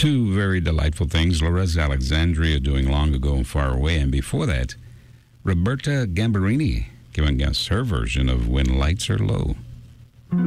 Two very delightful things. Lorenz Alexandria doing Long Ago and Far Away. And before that, Roberta Gambarini giving us her version of When Lights Are Low.